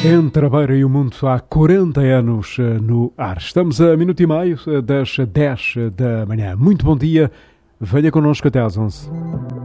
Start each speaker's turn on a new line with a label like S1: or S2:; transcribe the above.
S1: Entre a Beira e o Mundo há 40 anos no ar. Estamos a minuto e meio das 10 da manhã. Muito bom dia. Venha connosco até às 11.